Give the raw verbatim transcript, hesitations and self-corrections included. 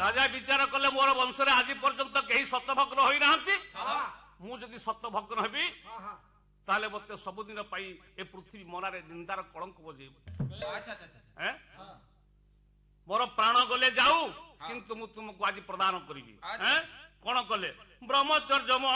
ରାଜା ବିଚାର କଲେ ମୋର ବଂଶରେ ଆଜି ପର୍ଯ୍ୟନ୍ତ କେହି ସତଭଗ୍ନ ହୋଇନାହାନ୍ତି, ମୁଁ ଯଦି ସତଭଗ୍ନ ହେବି ତାହେଲେ ମତେ ସବୁଦିନ ପାଇଁ ଏ ପୃଥିବୀ ମନାରେ ନିନ୍ଦାର କଳଙ୍କ ବଜେଇବ। ମୋର ପ୍ରାଣ ଗଲେ ଯାଉ, କିନ୍ତୁ ମୁଁ ତୁମକୁ ଆଜି ପ୍ରଦାନ କରିବି। କଣ କଲେ? ବ୍ରହ୍ମଚର୍ଯ୍ୟ